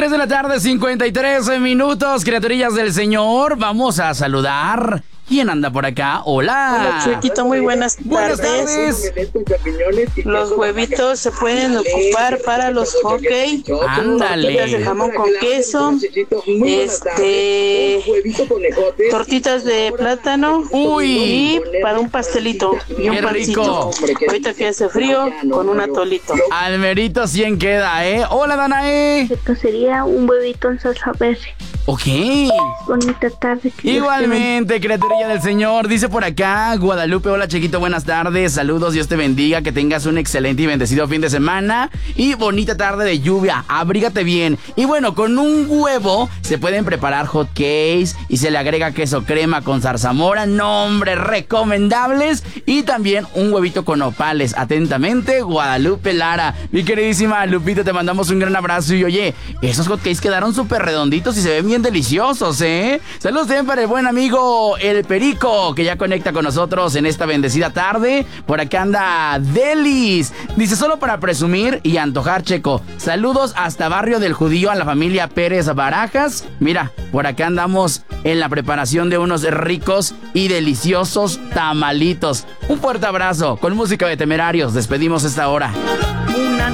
3 de la tarde, 53 minutos, criaturillas del Señor. Vamos a saludar. ¿Quién anda por acá? Hola. Hola, Chuequito, muy buenas tardes. Buenas tardes. Los huevitos se pueden ocupar para los hockey. Ándale. Tortitas de jamón con queso. Tortitas de plátano. Uy. Y para un pastelito y un Qué pancito. rico. Ahorita que hace frío, con un atolito. Almerito 100 queda, ¿eh? Hola, Danae. Esto sería un huevito en salsa verde. Ok. Bonita tarde. Igualmente, criaturilla del Señor. Dice por acá Guadalupe, hola chiquito, buenas tardes. Saludos, Dios te bendiga, que tengas un excelente y bendecido fin de semana. Y bonita tarde de lluvia, abrígate bien. Y bueno, con un huevo se pueden preparar hot cakes y se le agrega queso crema con zarzamora. Nombres recomendables. Y también un huevito con nopales. Atentamente, Guadalupe Lara. Mi queridísima Lupita, te mandamos un gran abrazo. Y oye, esos hot cakes quedaron súper redonditos y se ven bien deliciosos, ¿eh? Saludos también para el buen amigo El Perico, que ya conecta con nosotros en esta bendecida tarde. Por acá anda Delis. Dice, solo para presumir y antojar, Checo. Saludos hasta Barrio del Judío a la familia Pérez Barajas. Mira, por acá andamos en la preparación de unos ricos y deliciosos tamalitos. Un fuerte abrazo. Con música de Temerarios despedimos esta hora.